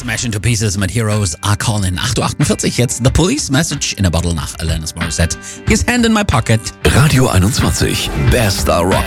Smash into Pieces mit Heroes Are Calling. 8.48 Uhr, jetzt The Police Message in a Bottle nach Alanis Morissette. His Hand in My Pocket. Radio 21, Bester Rock.